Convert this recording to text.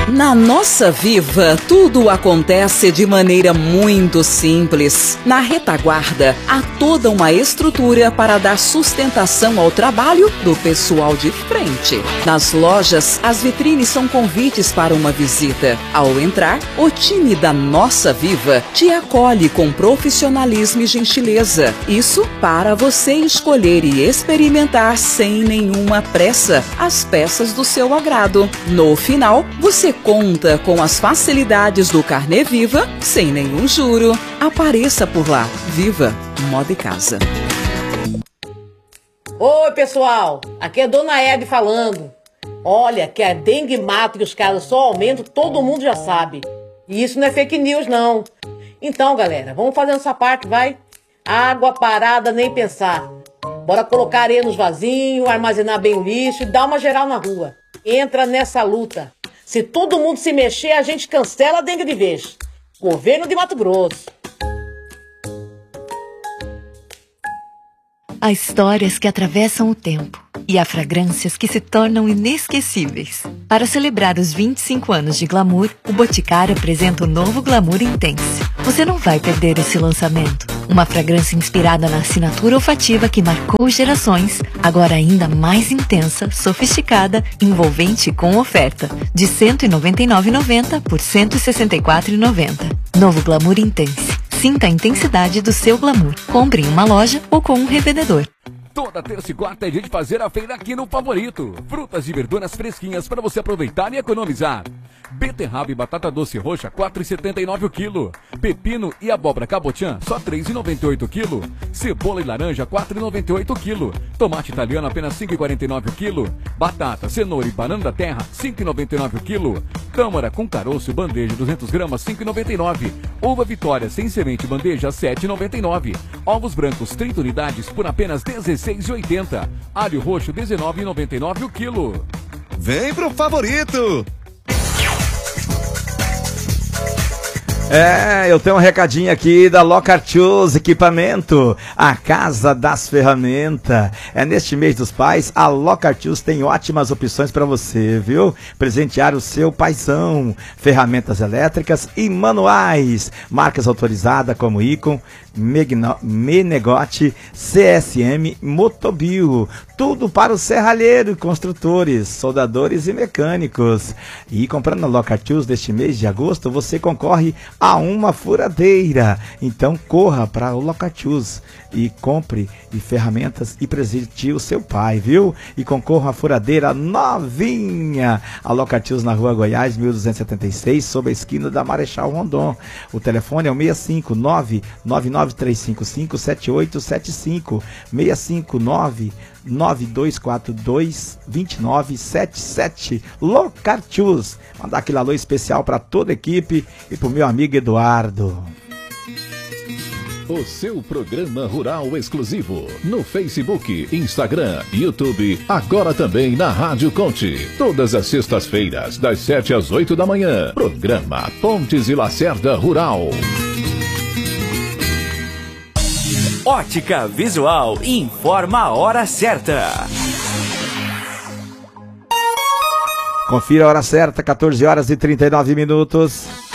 Na Nossa Viva, tudo acontece de maneira muito simples. Na retaguarda, há toda uma estrutura para dar sustentação ao trabalho do pessoal de frente. Nas lojas, as vitrines são convites para uma visita. Ao entrar, o time da Nossa Viva te acolhe com profissionalismo e gentileza. Isso para você escolher e experimentar sem nenhuma pressa as peças do seu agrado. No final, você conta com as facilidades do Carnê Viva sem nenhum juro. Apareça por lá. Viva Moda e Casa. Oi, pessoal. Aqui é Dona Ed falando. Olha, que a dengue mata e os casos só aumentam, todo mundo já sabe. E isso não é fake news, não. Então, galera, vamos fazendo essa parte, vai? Água parada, nem pensar. Bora colocar areia nos vasinhos, armazenar bem o lixo e dar uma geral na rua. Entra nessa luta. Se todo mundo se mexer, a gente cancela a dengue de vez. Governo de Mato Grosso. Há histórias que atravessam o tempo e há fragrâncias que se tornam inesquecíveis. Para celebrar os 25 anos de Glamour, o Boticário apresenta o novo Glamour Intense. Você não vai perder esse lançamento. Uma fragrância inspirada na assinatura olfativa que marcou gerações, agora ainda mais intensa, sofisticada, envolvente e com oferta. De R$ 199,90 por R$ 164,90. Novo Glamour Intense. Sinta a intensidade do seu glamour. Compre em uma loja ou com um revendedor. Toda terça e quarta é dia de fazer a feira aqui no Favorito. Frutas e verduras fresquinhas para você aproveitar e economizar. Beterraba e batata doce roxa, R$ 4,79 o quilo. Pepino e abóbora cabotiã, só R$ 3,98 o quilo. Cebola e laranja, R$ 4,98 o quilo. Tomate italiano, apenas R$ 5,49 o quilo. Batata, cenoura e banana da terra, R$ 5,99 o quilo. Tâmara com caroço, bandeja, 200 gramas, R$ 5,99. Uva Vitória, sem semente, bandeja, R$ 7,99. Ovos brancos, 30 unidades, por apenas R$ 16,80. Alho roxo, R$ 19,99 o quilo. Vem pro Favorito! Eu tenho um recadinho aqui da Lockhart Tools Equipamento, a casa das ferramentas. Neste mês dos pais, a Lockhart Tools tem ótimas opções para você, viu? Presentear o seu paizão. Ferramentas elétricas e manuais. Marcas autorizadas como Icon, Menegote, CSM, Motobio. Tudo para o serralheiro, construtores, soldadores e mecânicos. E comprando na Lockhart Tools deste mês de agosto, você concorre a uma furadeira. Então corra para o Lockhart Tools e compre ferramentas e presenteie o seu pai, viu? E concorra a furadeira novinha. A Lockhart Tools na Rua Goiás, 1276, sob a esquina da Marechal Rondon. O telefone é o 659-99355-7875, 659-9242-2977. Lockhart Tools. Mandar aquele alô especial para toda a equipe e para o meu amigo Eduardo. O seu programa rural exclusivo no Facebook, Instagram, YouTube, agora também na Rádio Conte. Todas as sextas-feiras, das 7 às 8 da manhã. Programa Pontes e Lacerda Rural. Ótica Visual informa a hora certa. Confira a hora certa, 14 horas e 39 minutos.